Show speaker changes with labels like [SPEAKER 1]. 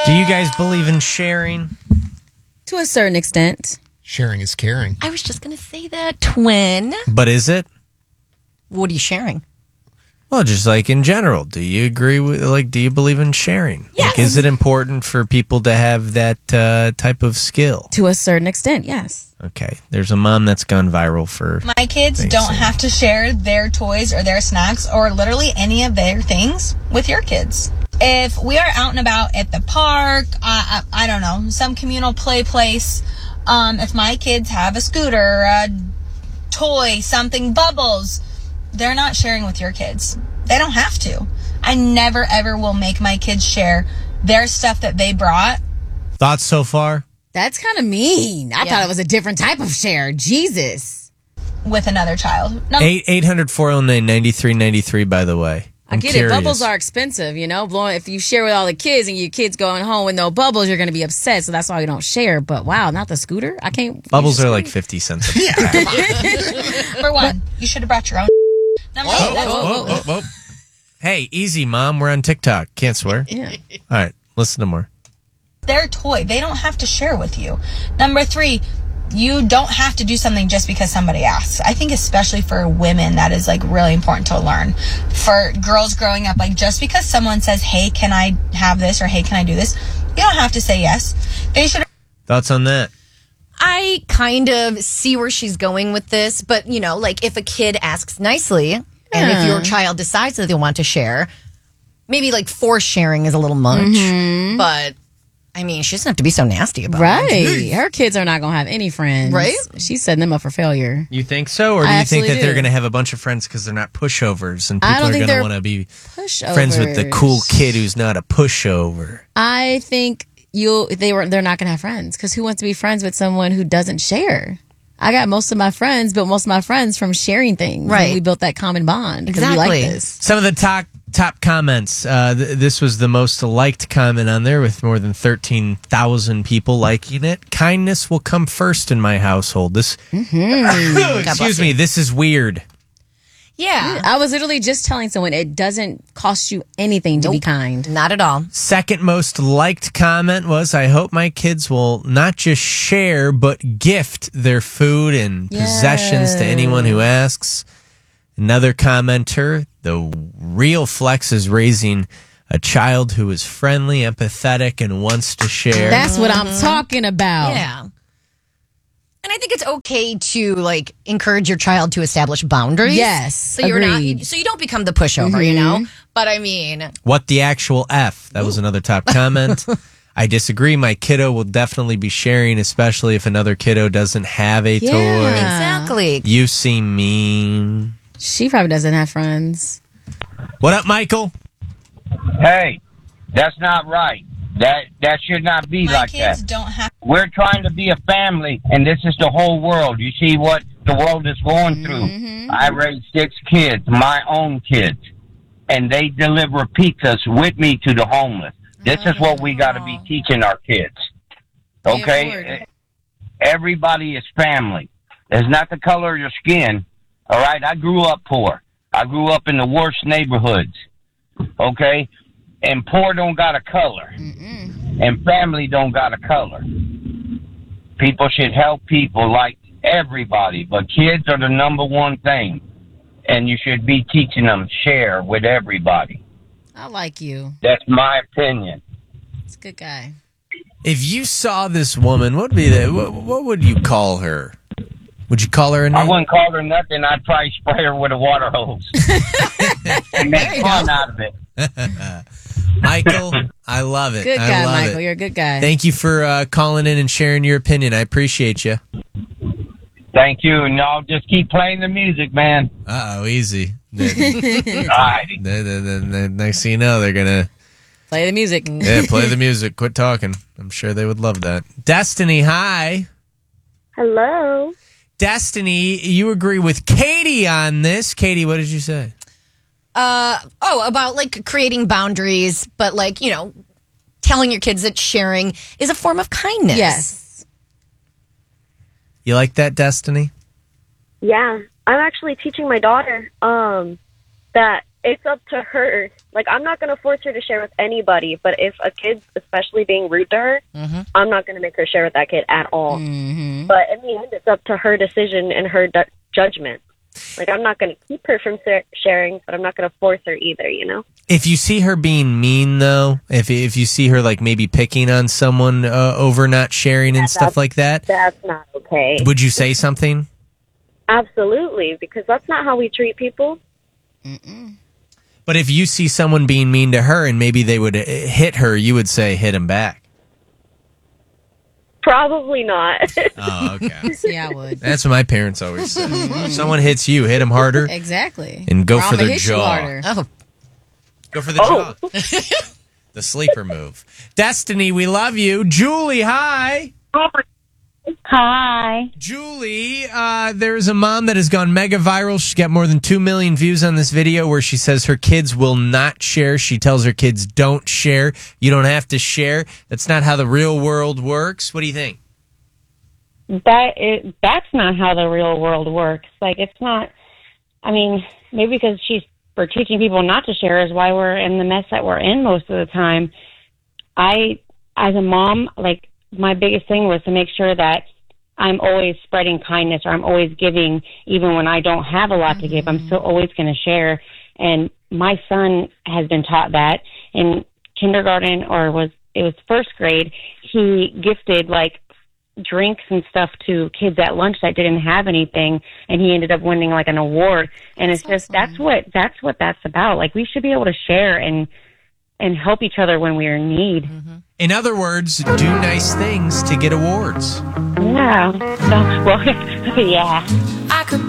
[SPEAKER 1] Do you guys believe in sharing?
[SPEAKER 2] To a certain extent.
[SPEAKER 3] Sharing is caring.
[SPEAKER 4] I was just going to say that, twin.
[SPEAKER 1] But is it?
[SPEAKER 4] What are you sharing?
[SPEAKER 1] Well, just like in general, do you agree with, do you believe in sharing?
[SPEAKER 4] Yes.
[SPEAKER 1] Like, is it important for people to have that type of skill?
[SPEAKER 2] To a certain extent, yes.
[SPEAKER 1] Okay. There's a mom that's gone viral for...
[SPEAKER 5] My kids don't have to share their toys or their snacks or literally any of their things with your kids. If we are out and about at the park, I don't know, some communal play place, if my kids have a scooter, a toy, something, bubbles, they're not sharing with your kids. They don't have to. I never, ever will make my kids share their stuff that they brought.
[SPEAKER 1] Thoughts so far?
[SPEAKER 2] That's kind of mean. I thought it was a different type of share. Jesus.
[SPEAKER 5] With another child. No.
[SPEAKER 1] 800-409-9393, by the way.
[SPEAKER 2] I get it. Bubbles are expensive, you know. Blowing, if you share with all the kids and your kids going home with no bubbles, you're going to be upset. So that's why you don't share. But wow, not the scooter. I can't.
[SPEAKER 1] Bubbles are like 50 cents.
[SPEAKER 5] For one, you should have brought your own. Number two,
[SPEAKER 1] Hey, easy, Mom. We're on TikTok. Can't swear.
[SPEAKER 2] Yeah.
[SPEAKER 1] All right. Listen to more.
[SPEAKER 5] their toy. They don't have to share with you. Number 3, you don't have to do something just because somebody asks. I think especially for women, that is like really important to learn. For girls growing up, like just because someone says, hey, can I have this? Or hey, can I do this? You don't have to say yes. They should.
[SPEAKER 1] Thoughts on that?
[SPEAKER 4] I kind of see where she's going with this, but you know, like if a kid asks nicely and if your child decides that they want to share, maybe like forced sharing is a little much, but I mean, she doesn't have to be so nasty about it.
[SPEAKER 2] Right. Her kids are not going to have any friends.
[SPEAKER 4] Right?
[SPEAKER 2] She's setting them up for failure.
[SPEAKER 1] You think so? Or do you think that they're going to have a bunch of friends because they're not pushovers and people are going to want to be friends with the cool kid who's not a pushover?
[SPEAKER 2] I think they're not going to have friends because who wants to be friends with someone who doesn't share? I got most of my friends, built most of my friends from sharing things.
[SPEAKER 4] Right.
[SPEAKER 2] And we built that common bond because we like this.
[SPEAKER 1] Some of the top comments. This was the most liked comment on there with more than 13,000 people liking it. Kindness will come first in my household. This, excuse me, this is weird.
[SPEAKER 4] Yeah.
[SPEAKER 2] I was literally just telling someone it doesn't cost you anything to be kind.
[SPEAKER 4] Not at all.
[SPEAKER 1] Second most liked comment was, I hope my kids will not just share, but gift their food and possessions to anyone who asks. Another commenter, the real flex is raising a child who is friendly, empathetic, and wants to share.
[SPEAKER 2] That's what I'm talking about.
[SPEAKER 4] Yeah. And I think it's okay to like encourage your child to establish boundaries.
[SPEAKER 2] Yes,
[SPEAKER 4] so you're
[SPEAKER 2] agreed.
[SPEAKER 4] not, so you don't become the pushover, you know. But I mean,
[SPEAKER 1] What the actual F? That was another top comment. I disagree. My kiddo will definitely be sharing, especially if another kiddo doesn't have a toy.
[SPEAKER 4] exactly.
[SPEAKER 1] You seem mean.
[SPEAKER 2] She probably doesn't have friends.
[SPEAKER 1] What up, Michael?
[SPEAKER 6] Hey, that's not right. That should not be
[SPEAKER 5] My
[SPEAKER 6] like
[SPEAKER 5] kids
[SPEAKER 6] that.
[SPEAKER 5] don't have.
[SPEAKER 6] We're trying to be a family, and this is the whole world. You see what the world is going through. I raised 6 kids, my own kids, and they deliver pizzas with me to the homeless. This is what we got to be teaching our kids. Okay? Everybody is family. It's not the color of your skin. All right? I grew up poor. I grew up in the worst neighborhoods. Okay? And poor don't got a color. And family don't got a color. People should help people like everybody, but kids are the number one thing. And you should be teaching them share with everybody.
[SPEAKER 2] I like you.
[SPEAKER 6] That's my opinion.
[SPEAKER 2] It's a good guy.
[SPEAKER 1] If you saw this woman, what would be what would you call her? Would you call her a name?
[SPEAKER 6] I wouldn't call her nothing. I'd probably spray her with a water hose. And make fun out of it.
[SPEAKER 1] Michael, I love it.
[SPEAKER 2] Good
[SPEAKER 1] I
[SPEAKER 2] guy,
[SPEAKER 1] love
[SPEAKER 2] Michael.
[SPEAKER 1] it.
[SPEAKER 2] You're a good guy.
[SPEAKER 1] Thank you for calling in and sharing your opinion. I appreciate you.
[SPEAKER 6] Thank you. And y'all just keep playing the music, man.
[SPEAKER 1] Uh-oh, easy.
[SPEAKER 6] All righty.
[SPEAKER 1] The next thing you know, they're going to
[SPEAKER 2] Play the music.
[SPEAKER 1] play the music. Quit talking. I'm sure they would love that. Destiny, hi.
[SPEAKER 7] Hello.
[SPEAKER 1] Destiny, you agree with Katie on this. Katie, what did you say?
[SPEAKER 4] About like creating boundaries, but like, you know, telling your kids that sharing is a form of kindness.
[SPEAKER 2] Yes.
[SPEAKER 1] You like that, Destiny?
[SPEAKER 7] Yeah, I'm actually teaching my daughter that it's up to her. Like, I'm not going to force her to share with anybody, but if a kid's especially being rude to her, I'm not going to make her share with that kid at all. But in the end, it's up to her decision and her judgment. Like, I'm not going to keep her from sharing, but I'm not going to force her either, you know?
[SPEAKER 1] If you see her being mean, though, if you see her, like, maybe picking on someone over not sharing and stuff like that,
[SPEAKER 7] that's not okay.
[SPEAKER 1] Would you say something?
[SPEAKER 7] Absolutely, because that's not how we treat people.
[SPEAKER 1] But if you see someone being mean to her and maybe they would hit her, you would say hit him back.
[SPEAKER 7] Probably not.
[SPEAKER 1] Oh, okay.
[SPEAKER 2] Yeah, I would.
[SPEAKER 1] That's what my parents always said. If someone hits you, hit them harder.
[SPEAKER 2] Exactly.
[SPEAKER 1] And go
[SPEAKER 2] Or
[SPEAKER 1] for
[SPEAKER 2] I'ma
[SPEAKER 1] their
[SPEAKER 2] hit you
[SPEAKER 1] jaw.
[SPEAKER 2] harder.
[SPEAKER 4] Oh,
[SPEAKER 1] Go for the jaw. The sleeper move. Destiny, we love you. Julie, hi.
[SPEAKER 7] Hi.
[SPEAKER 1] Julie, there's a mom that has gone mega viral. She's got more than 2 million views on this video where she says her kids will not share. She tells her kids, don't share. You don't have to share. That's not how the real world works. What do you think?
[SPEAKER 3] That's not how the real world works. Like, it's not, I mean, maybe because we're teaching people not to share is why we're in the mess that we're in most of the time. As a mom, like, my biggest thing was to make sure that I'm always spreading kindness, or I'm always giving, even when I don't have a lot to give. I'm still always going to share. And my son has been taught that in kindergarten, it was first grade. He gifted like drinks and stuff to kids at lunch that didn't have anything, and he ended up winning like an award. And it's just that's what that's about. Like, we should be able to share and help each other when we're in need.
[SPEAKER 1] In other words, do nice things to get awards.
[SPEAKER 3] Yeah. Well, yeah.
[SPEAKER 8] I could